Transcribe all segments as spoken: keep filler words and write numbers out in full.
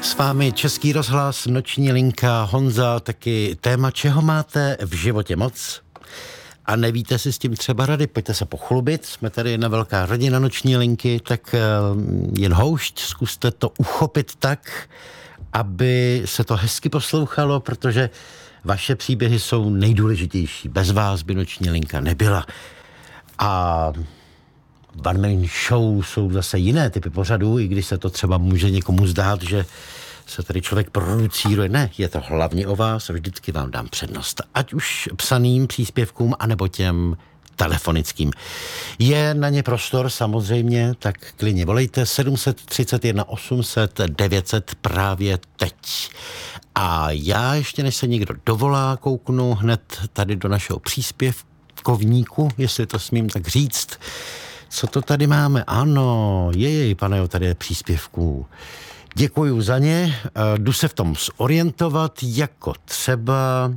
S vámi Český rozhlas, noční linka, Honza, taky téma, čeho máte v životě moc a nevíte si s tím třeba rady, pojďte se pochlubit, jsme tady jedna velká rodina noční linky, tak jen houšť, zkuste to uchopit tak, aby se to hezky poslouchalo, protože vaše příběhy jsou nejdůležitější, bez vás by noční linka nebyla. A One Man Show jsou zase jiné typy pořadů, i když se to třeba může někomu zdát, že se tady člověk producíruje. Ne, je to hlavně o vás a vždycky vám dám přednost. Ať už psaným příspěvkům, anebo těm telefonickým. Je na ně prostor samozřejmě, tak klidně volejte sedm set třicet jedna osm set devět set právě teď. A já ještě, než se někdo dovolá, kouknu hned tady do našeho příspěvkovníku, jestli to smím tak říct. Co to tady máme? Ano, jej, pane, tady je příspěvků. Děkuju za ně. Jdu se v tom zorientovat, jako třeba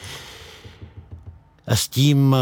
s tím,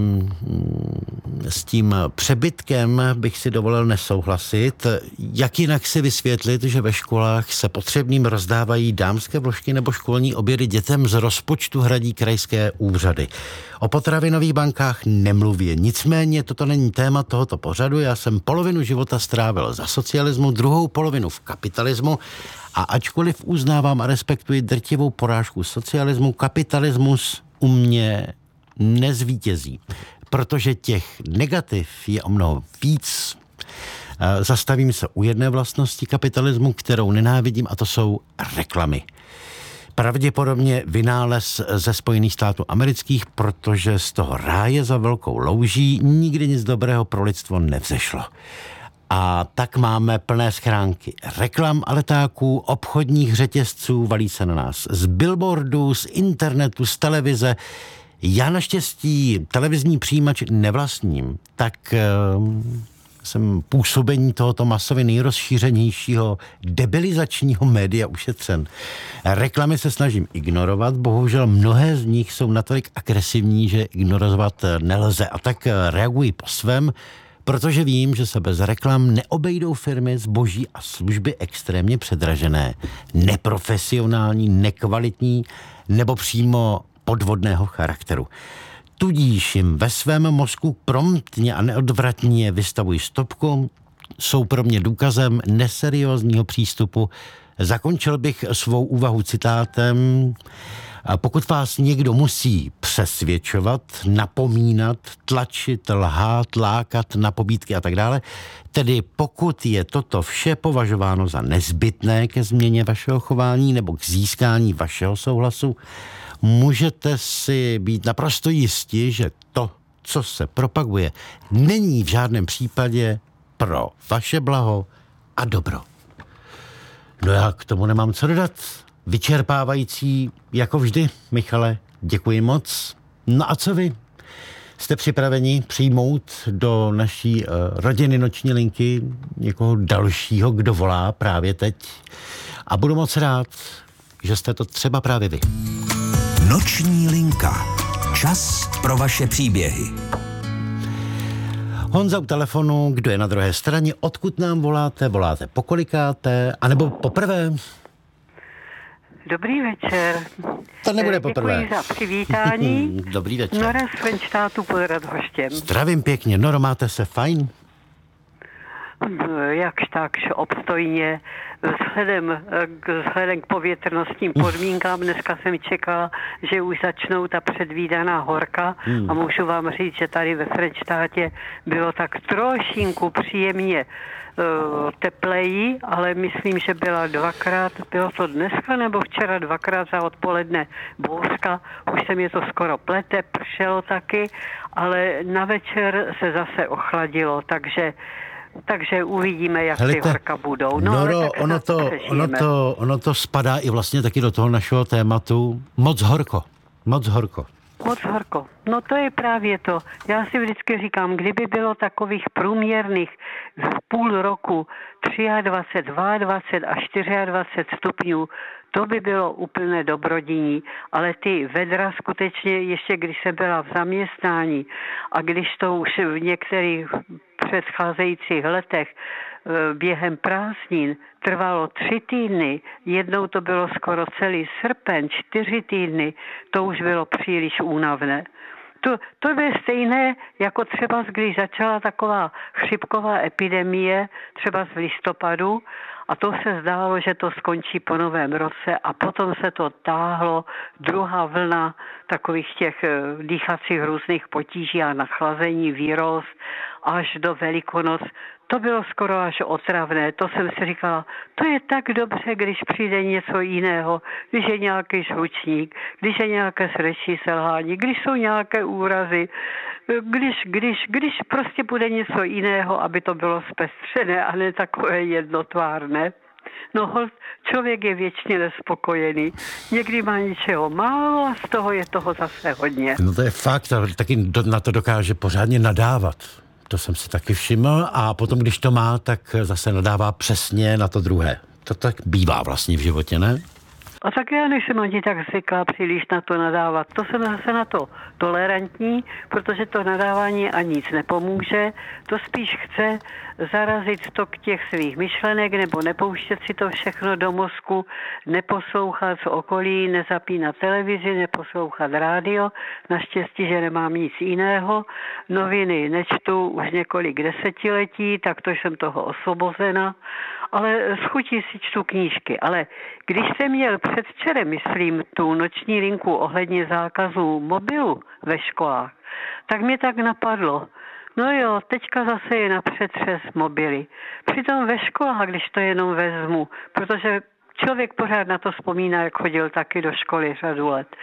s tím přebytkem bych si dovolil nesouhlasit. Jak jinak si vysvětlit, že ve školách se potřebným rozdávají dámské vložky nebo školní obědy dětem z rozpočtu hradí krajské úřady. O potravinových bankách nemluvě. Nicméně toto není téma tohoto pořadu. Já jsem polovinu života strávil za socialismu, druhou polovinu v kapitalismu a ačkoliv uznávám a respektuji drtivou porážku socialismu, kapitalismus u mě nezvítězí, protože těch negativ je o mnoho víc. Zastavím se u jedné vlastnosti kapitalismu, kterou nenávidím, a to jsou reklamy. Pravděpodobně vynález ze Spojených států amerických, protože z toho ráje za velkou louží nikdy nic dobrého pro lidstvo nevzešlo. A tak máme plné schránky reklam a letáků, obchodních řetězců, valí se na nás z billboardů, z internetu, z televize. Já naštěstí televizní přijímač nevlastním, tak uh, jsem působení tohoto masově nejrozšířenějšího debilizačního média ušetřen. Reklamy se snažím ignorovat, bohužel mnohé z nich jsou natolik agresivní, že ignorovat nelze, a tak reaguji po svém, protože vím, že se bez reklam neobejdou firmy, zboží a služby extrémně předražené, neprofesionální, nekvalitní nebo přímo podvodného charakteru. Tudíž jim ve svém mozku promptně a neodvratně vystavují stopku, jsou pro mě důkazem neseriózního přístupu. Zakončil bych svou úvahu citátem: pokud vás někdo musí přesvědčovat, napomínat, tlačit, lhát, lákat na pobídky a tak dále, tedy pokud je toto vše považováno za nezbytné ke změně vašeho chování nebo k získání vašeho souhlasu, můžete si být naprosto jisti, že to, co se propaguje, není v žádném případě pro vaše blaho a dobro. No já k tomu nemám co dodat. Vyčerpávající, jako vždy, Michale, děkuji moc. No a co vy? Jste připraveni přijmout do naší uh, rodiny noční linky někoho dalšího, kdo volá právě teď? A budu moc rád, že jste to třeba právě vy. Noční linka. Čas pro vaše příběhy. Honza u telefonu, kdo je na druhé straně, odkud nám voláte, voláte pokolikáté, anebo poprvé? Dobrý večer. To nebude poprvé. Děkuji za přivítání. Dobrý večer. Nora z Frenštátu pod Radhoštěm. Zdravím pěkně. Noro, máte se fajn? Jakž takž obstojně. Vzhledem k, vzhledem k povětrnostním podmínkám dneska jsem čekala, že už začnou ta předvídaná horka hmm. a můžu vám říct, že tady ve Frenštátě bylo tak trošinku příjemně uh, tepleji, ale myslím, že byla dvakrát, bylo to dneska nebo včera dvakrát za odpoledne bouřka, už se mi to skoro plete, pršelo taky, ale na večer se zase ochladilo, takže Takže uvidíme, jak Helejte, ty horka budou. No, Noro, ale ono, to, ono, to, ono to spadá i vlastně taky do toho našeho tématu. Moc horko. Moc horko. Moc horko. No to je právě to. Já si vždycky říkám, kdyby bylo takových průměrných v půl roku dvacet tři, dvacet dva a dvacet čtyři stupňů, to by bylo úplné dobrodiní, ale ty vedra skutečně, ještě když jsem byla v zaměstnání a když to už v některých předcházejících letech během prázdnin trvalo tři týdny, jednou to bylo skoro celý srpen, čtyři týdny, to už bylo příliš únavné. To, to je stejné, jako třeba když začala taková chřipková epidemie, třeba z listopadu, a to se zdálo, že to skončí po novém roce a potom se to táhlo, druhá vlna takových těch dýchacích různých potíží a nachlazení, výroz až do Velikonoc. To bylo skoro až otravné, to jsem si říkala, to je tak dobře, když přijde něco jiného, když je nějaký žlučník, když je nějaké srdeční selhání, když jsou nějaké úrazy, když, když, když prostě bude něco jiného, aby to bylo zpestřené a ne takové jednotvárné. No holt, člověk je věčně nespokojený. Někdy má něčeho málo a z toho je toho zase hodně. No to je fakt, ale taky na to dokáže pořádně nadávat. To jsem si taky všiml a potom, když to má, tak zase nadává přesně na to druhé. To tak bývá vlastně v životě, ne? A tak já nejsem ani tak zvyklá příliš na to nadávat. To jsem zase na to tolerantní, protože to nadávání ani nic nepomůže. To spíš chce zarazit tok těch svých myšlenek nebo nepouštět si to všechno do mozku, neposlouchat z okolí, nezapínat televizi, neposlouchat rádio. Naštěstí, že nemám nic jiného. Noviny nečtu už několik desetiletí, tak to jsem toho osvobozena. Ale s chutí si čtu knížky. Ale když jsem měl předvčerem, myslím, tu noční linku ohledně zákazu mobilu ve školách, tak mě tak napadlo, no jo, teďka zase je na přetřes mobily. Přitom ve školách, když to jenom vezmu, protože člověk pořád na to vzpomíná, jak chodil taky do školy řadu let,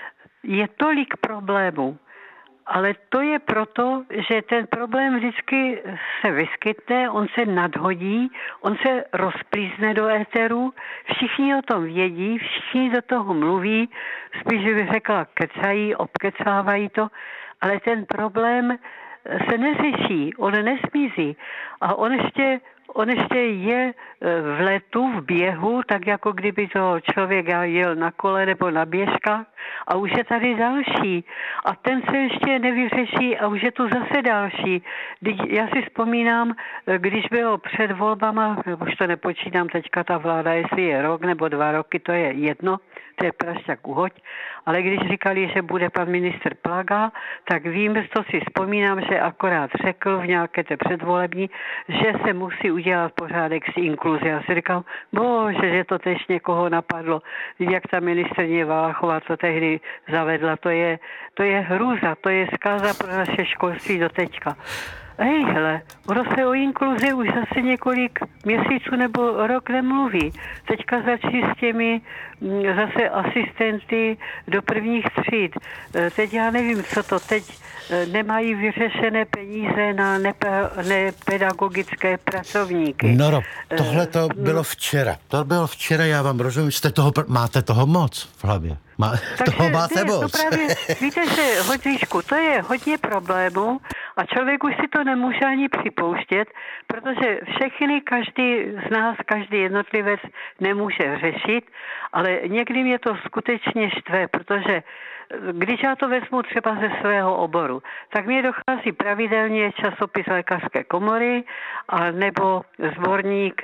je tolik problémů. Ale to je proto, že ten problém vždycky se vyskytne, on se nadhodí, on se rozplízne do éteru, všichni o tom vědí, všichni do toho mluví, spíš bych řekla kecají, obkecávají to, ale ten problém se neřeší, on nesmizí a on ještě On ještě je v letu, v běhu, tak jako kdyby to člověk jel na kole nebo na běžkách a už je tady další. A ten se ještě nevyřeší a už je tu zase další. Já si vzpomínám, když bylo před volbama, už to nepočítám teďka ta vláda, jestli je rok nebo dva roky, to je jedno, to je prašťak uhoď, ale když říkali, že bude pan ministr Plaga, tak vím, to si vzpomínám, že akorát řekl v nějaké té předvolební, že se musí udělat pořádek s inkluzí. Já si říkám, bože, že to tež někoho napadlo. Jak ta ministryně Valachová to tehdy zavedla, to je, to je hrůza, to je zkáza pro naše školství do teďka. Hej, hele, ono se o inkluzi už zase několik měsíců nebo rok nemluví. Teďka začí s těmi m, zase asistenty do prvních tříd. E, teď já nevím, co to teď e, nemají vyřešené peníze na nepe, nepedagogické pracovníky. No, tohle to bylo včera. To bylo včera, já vám rozumím, jste toho, máte toho moc v hlavě. Má, toho máte to je, moc. To právě, víte, že Hodříšku, to je hodně problémů a člověk už si to nemůže ani připouštět, protože všechny, každý z nás, každý jednotlivec nemůže řešit, ale někdy mě to skutečně štve, protože když já to vezmu třeba ze svého oboru, tak mě dochází pravidelně časopis Lékařské komory a nebo sborník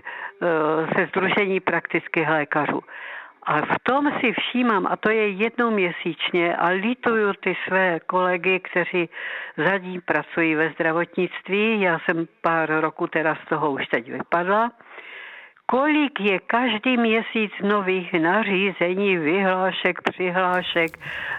ze Sdružení praktických lékařů. A v tom si všímám, a to je jednou měsíčně, a lituju ty své kolegy, kteří zadní pracují ve zdravotnictví, já jsem pár roků teda z toho už teď vypadla, kolik je každý měsíc nových nařízení, vyhlášek, přihlášek,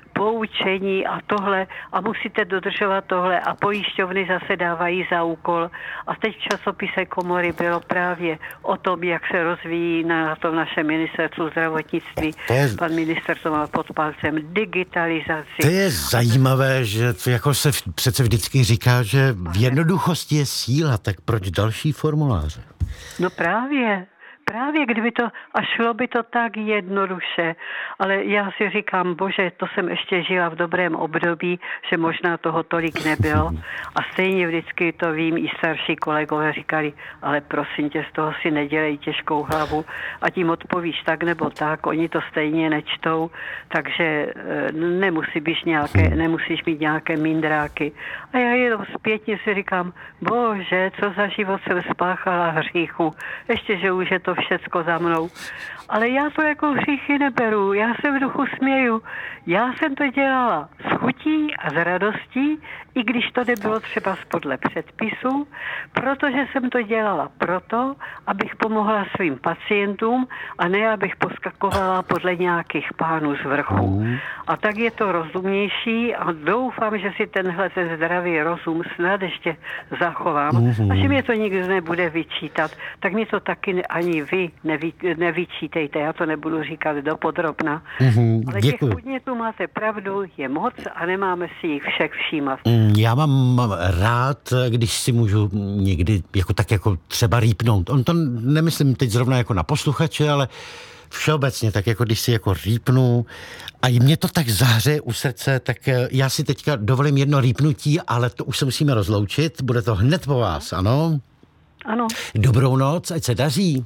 poučení a tohle a musíte dodržovat tohle a pojišťovny zase dávají za úkol. A teď v časopise Komory bylo právě o tom, jak se rozvíjí na tom našem ministerstvu zdravotnictví. Je, pan minister to má pod palcem digitalizaci. To je zajímavé, že to jako se přece vždycky říká, že v jednoduchosti je síla, tak proč další formuláře? No právě. Právě kdyby to, a šlo by to tak jednoduše, ale já si říkám, bože, to jsem ještě žila v dobrém období, že možná toho tolik nebylo a stejně vždycky to vím, i starší kolegové říkali, ale prosím tě, z toho si nedělej těžkou hlavu a tím odpovíš tak nebo tak, oni to stejně nečtou, takže nemusí být nějaké, nemusíš mít nějaké mindráky. A já jenom zpětně si říkám, bože, co za život jsem spáchala hříchu, ještě, že už je to všecko za mnou. Ale já to jako hříchy neberu, já se v duchu směju. Já jsem to dělala s chutí a s radostí, i když to nebylo třeba podle předpisů, protože jsem to dělala proto, abych pomohla svým pacientům a ne, abych poskakovala podle nějakých pánů z vrchu. A tak je to rozumnější a doufám, že si tenhle ten zdravý rozum snad ještě zachovám a že mě to nikdo nebude vyčítat. Tak mi to taky ani vy nevy, nevyčítejte, já to nebudu říkat dopodrobna. Mm-hmm, ale těch podnětů máte pravdu, je moc a nemáme si jich všech všímat. Já mám rád, když si můžu někdy jako tak jako třeba rýpnout. On to nemyslím teď zrovna jako na posluchače, ale všeobecně, tak jako když si jako rýpnu a mě to tak zahřeje u srdce, tak já si teďka dovolím jedno rýpnutí, ale to už se musíme rozloučit. Bude to hned po vás, ano? Ano. Dobrou noc, ať se daří.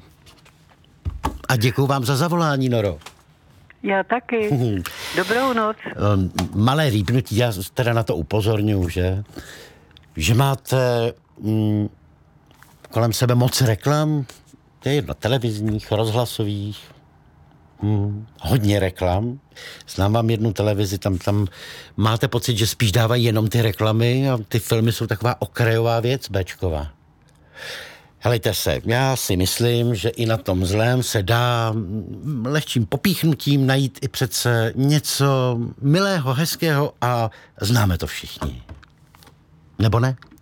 A děkuju vám za zavolání, Noro. Já taky. Dobrou noc. Malé rýpnutí, já teda na to upozorňuji, že, že máte mm, kolem sebe moc reklam, to je jedno, televizních, rozhlasových, mm, hodně reklam. Znám vám jednu televizi, tam, tam máte pocit, že spíš dávají jenom ty reklamy a ty filmy jsou taková okrajová věc, béčková. Helejte se, já si myslím, že i na tom zlém se dá lehčím popíchnutím najít i přece něco milého, hezkého a známe to všichni. Nebo ne?